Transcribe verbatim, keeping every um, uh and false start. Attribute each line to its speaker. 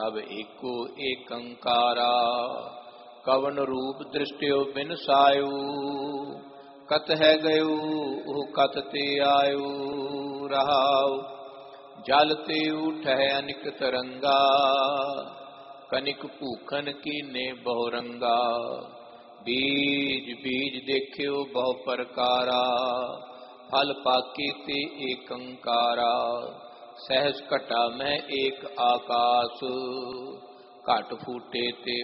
Speaker 1: ਸਭ ਏਕੋ ਏਕੰਕਾਰਾ। ਕਵਨ ਰੂਪ ਦ੍ਰਿਸ਼ਟਿਓ ਬਿਨ ਸਾਇਓ, ਕਤ ਹੈ ਗਇਓ ਉਹ ਕਤ ਤੇ ਆਇਓ। ਰਹਾਉ ਜਲ ਤੇ ਉਠੈ ਅਨਿਕ ਤਰੰਗਾ, ਕਨਿਕ ਭੂਖਨ ਕੀਨੇ ਬਹੁ ਰੰਗਾ। ਬੀਜ ਬੀਜ ਦੇਖਿਓ ਬਹੁ ਪ੍ਰਕਾਰਾ, ਫਲ ਪਾਕੇ ਤੇ ਏਕੰਕਾਰਾ। ਸਹਿਜ ਘਟਾ ਮਹਿ ਏਕ ਆਕਾਸ, ਘਟ ਫੂਟੇ ਤੇ